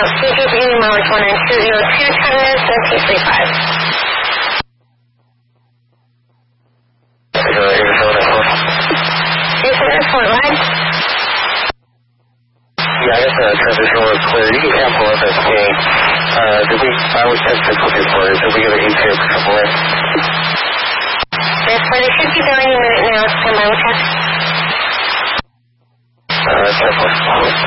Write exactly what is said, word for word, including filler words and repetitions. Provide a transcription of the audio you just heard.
C G to Union Mileage one nine two zero two, ten minutes and T three five. Jason, that's one line. Yeah, I guess the transition was clear. You can cancel F S K. Uh, did we, I was ten six with you for it. Did we get an E T A for triple A? That's fine. They should be billing you a minute now. Stand by, we'll check. Uh, ten four.